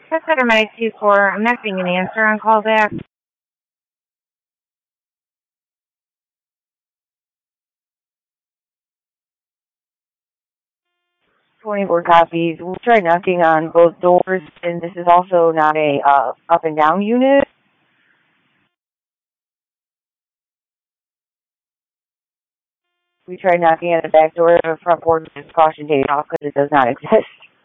Center Medic 2-4, I'm not getting an answer on call back. 24 copies. We'll try knocking on both doors, and this is also not a up and down unit. We tried knocking at the back door of the front porch with caution tape off because it does not exist.